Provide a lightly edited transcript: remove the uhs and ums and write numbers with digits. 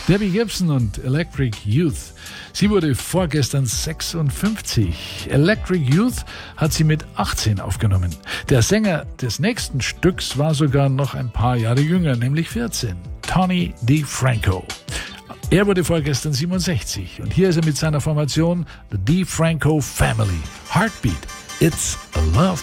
Debbie Gibson und Electric Youth. Sie wurde vorgestern 56. Electric Youth hat sie mit 18 aufgenommen. Der Sänger des nächsten Stücks war sogar noch ein paar Jahre jünger, nämlich 14. Tony DeFranco. Er wurde vorgestern 67 und hier ist er mit seiner Formation The DeFranco Family. Heartbeat, It's a Love